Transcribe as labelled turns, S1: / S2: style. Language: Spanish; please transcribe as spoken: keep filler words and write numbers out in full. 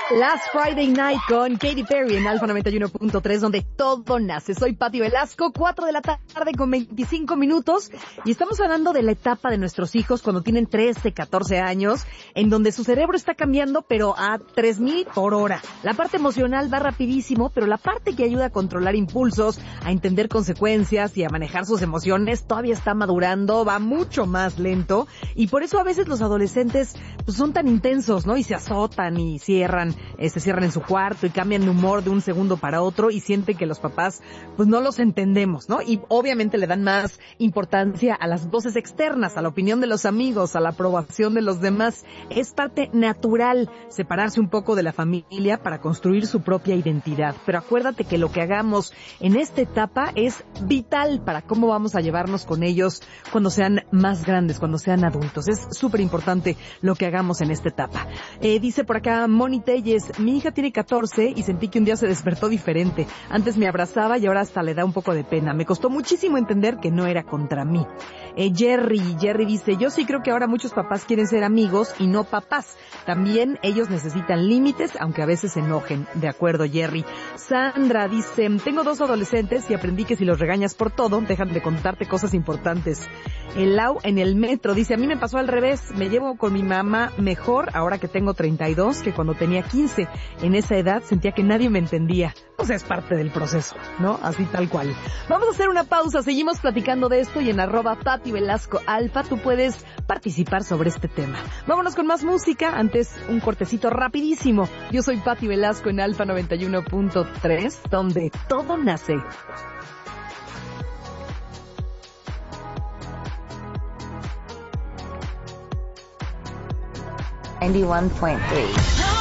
S1: Last Friday Night con Katy Perry en Alfa noventa y uno punto tres, donde todo nace. Soy Pati Velasco, cuatro de la tarde con veinticinco minutos, y estamos hablando de la etapa de nuestros hijos cuando tienen trece, catorce años, en donde su cerebro está cambiando, pero a tres mil por hora. La parte emocional va rapidísimo, pero la parte que ayuda a controlar impulsos, a entender consecuencias y a manejar sus emociones todavía está madurando, va mucho más lento, y por eso a veces los adolescentes pues, son tan intensos, ¿no? Y se azotan y cierran Eh, se cierran en su cuarto y cambian de humor de un segundo para otro y sienten que los papás pues no los entendemos, ¿no? Y obviamente le dan más importancia a las voces externas, a la opinión de los amigos, a la aprobación de los demás. Es parte natural separarse un poco de la familia para construir su propia identidad, pero acuérdate que lo que hagamos en esta etapa es vital para cómo vamos a llevarnos con ellos cuando sean más grandes, cuando sean adultos. Es súper importante lo que hagamos en esta etapa. Eh, dice por acá Moni Telles, mi hija tiene catorce y sentí que un día se despertó diferente. Antes me abrazaba y ahora hasta le da un poco de pena. Me costó muchísimo entender que no era contra mí. Eh, Jerry, Jerry dice, yo sí creo que ahora muchos papás quieren ser amigos y no papás. También ellos necesitan límites, aunque a veces se enojen. De acuerdo, Jerry. Sandra dice, tengo dos adolescentes y aprendí que si los regañas por todo, dejan de contarte cosas importantes. El Lau en el metro dice, a mí me pasó al revés. Me llevo con mi mamá mejor ahora que tengo treinta y dos que cuando tenía quince. En esa edad sentía que nadie me entendía. O sea, es parte del proceso, ¿no? Así tal cual. Vamos a hacer una pausa, seguimos platicando de esto y en arroba Pati Velasco Alfa tú puedes participar sobre este tema. Vámonos con más música, antes un cortecito rapidísimo. Yo soy Pati Velasco en Alfa noventa y uno punto tres, donde todo nace.
S2: ninety-one point three